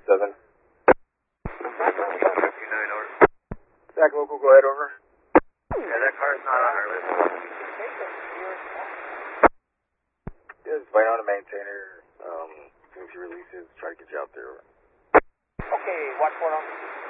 7. 29 over. Zach Local, go ahead, over. Yeah, that car is not on our list. Just find out a maintainer. As soon as he releases, try to get you out there. Okay, watch for him.